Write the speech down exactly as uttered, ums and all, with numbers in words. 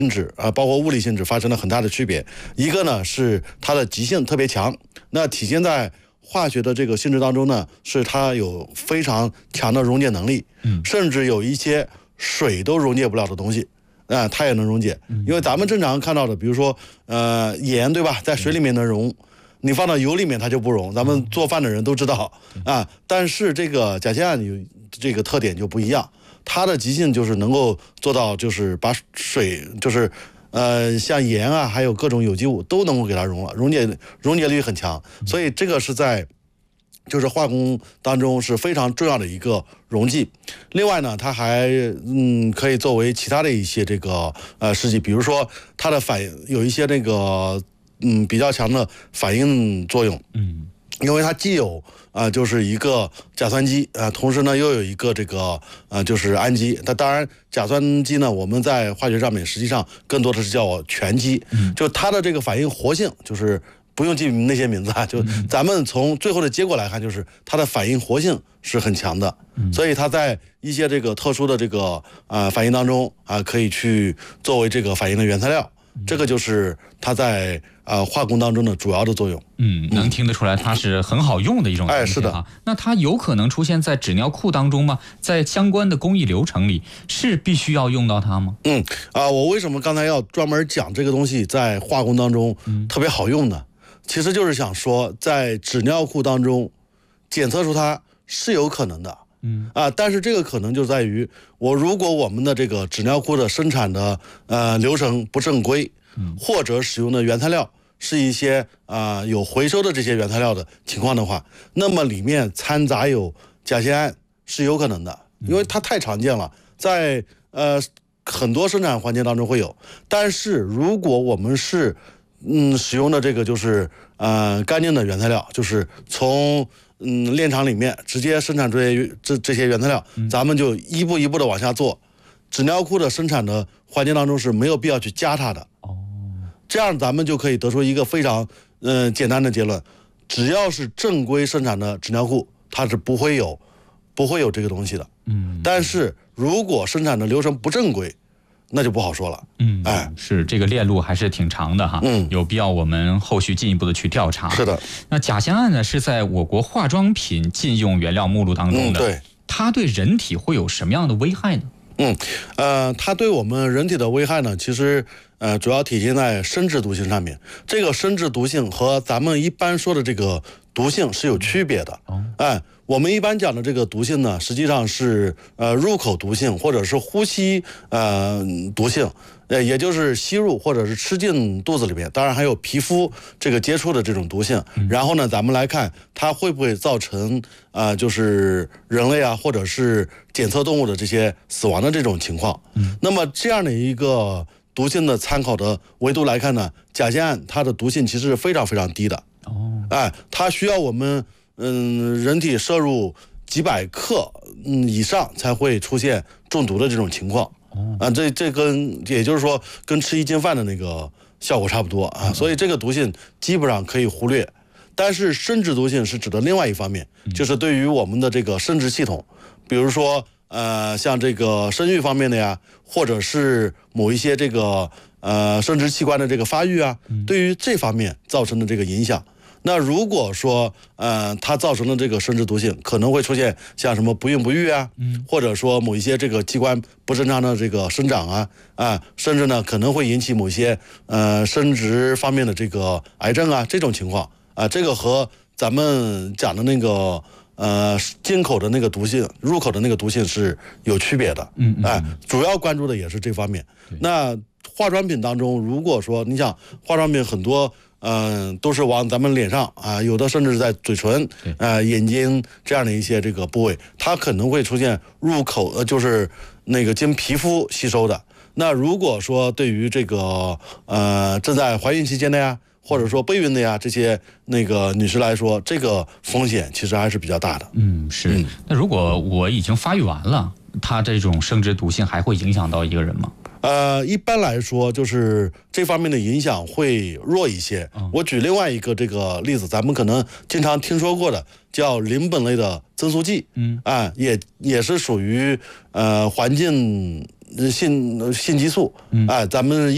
性质啊，包括物理性质发生了很大的区别。一个呢是它的极性特别强，那体现在化学的这个性质当中呢，是它有非常强的溶解能力，嗯，甚至有一些水都溶解不了的东西，啊、呃，它也能溶解。因为咱们正常看到的，比如说呃盐，对吧，在水里面能溶。你放到油里面它就不溶，咱们做饭的人都知道啊。但是这个甲酰胺有这个特点就不一样，它的极性就是能够做到，就是把水，就是呃像盐啊，还有各种有机物都能够给它溶了，溶解溶解率很强。所以这个是在就是化工当中是非常重要的一个溶剂。另外呢，它还嗯可以作为其他的一些这个呃试剂，比如说它的反有一些那个。嗯，比较强的反应作用。嗯，因为它既有啊、呃，就是一个甲酸基啊、呃，同时呢又有一个这个呃，就是氨基。那当然，甲酸基呢，我们在化学上面实际上更多的是叫醛基。嗯，就它的这个反应活性，就是不用记那些名字啊，就咱们从最后的结果来看，就是它的反应活性是很强的。嗯，所以它在一些这个特殊的这个啊、呃、反应当中啊、呃，可以去作为这个反应的原材料。这个就是它在呃化工当中的主要的作用。 嗯，能听得出来它是很好用的一种东西。 哎，是的。 那它有可能出现在纸尿裤当中吗？在相关的工艺流程里是必须要用到它吗？ 嗯啊、呃，我为什么刚才要专门讲这个东西在化工当中特别好用呢？嗯、其实就是想说，在纸尿裤当中检测出它是有可能的。嗯啊，但是这个可能就在于，我如果我们的这个纸尿裤的生产的呃流程不正规，嗯，或者使用的原材料是一些啊、呃、有回收的这些原材料的情况的话，那么里面掺杂有甲酰胺是有可能的，因为它太常见了，在呃很多生产环节当中会有。但是如果我们是嗯使用的这个就是呃干净的原材料，就是从嗯，炼厂里面直接生产出这这这些原材料，嗯、咱们就一步一步的往下做。纸尿裤的生产的环节当中是没有必要去加它的。哦，这样咱们就可以得出一个非常嗯、呃、简单的结论：只要是正规生产的纸尿裤，它是不会有不会有这个东西的。嗯，但是如果生产的流程不正规，那就不好说了。 嗯，哎，是这个链路还是挺长的哈。嗯，有必要我们后续进一步的去调查。 是的。 那甲酰胺呢，是在我国化妆品禁用原料目录当中的。 嗯，对。 它对人体会有什么样的危害呢？ 嗯，呃，它对我们人体的危害呢，其实呃主要体现在生殖毒性上面。这个生殖毒性和咱们一般说的这个毒性是有区别的。哦，哎。我们一般讲的这个毒性呢，实际上是呃入口毒性或者是呼吸呃毒性，呃也就是吸入或者是吃进肚子里面，当然还有皮肤这个接触的这种毒性。然后呢，咱们来看它会不会造成啊、呃、就是人类啊或者是检测动物的这些死亡的这种情况。嗯，那么这样的一个毒性的参考的维度来看呢，甲酰胺它的毒性其实是非常非常低的。哦，哎，它需要我们。嗯，人体摄入几百克嗯以上才会出现中毒的这种情况。哦，啊，这这跟也就是说跟吃一斤饭的那个效果差不多啊，所以这个毒性基本上可以忽略。但是生殖毒性是指的另外一方面，就是对于我们的这个生殖系统，比如说呃像这个生育方面的呀，或者是某一些这个呃生殖器官的这个发育啊，对于这方面造成的这个影响。那如果说，呃，它造成的这个生殖毒性，可能会出现像什么不孕不育啊，嗯，或者说某一些这个器官不正常的这个生长啊，啊，甚至呢可能会引起某些呃生殖方面的这个癌症啊这种情况啊，这个和咱们讲的那个呃进口的那个毒性、入口的那个毒性是有区别的。嗯，哎，主要关注的也是这方面。那化妆品当中，如果说你想化妆品很多。嗯、呃，都是往咱们脸上啊，有的甚至在嘴唇、呃眼睛这样的一些这个部位，它可能会出现入口呃，就是那个经皮肤吸收的。那如果说对于这个呃正在怀孕期间的呀，或者说备孕的呀这些那个女士来说，这个风险其实还是比较大的。 嗯，是。嗯、那如果我已经发育完了，它这种生殖毒性还会影响到一个人吗？ 呃，一般来说，就是这方面的影响会弱一些。嗯、我举另外一个这个例子，咱们可能经常听说过的，叫邻苯类的增速剂。嗯，啊、呃，也也是属于呃环境性性激素。嗯，哎、呃，咱们。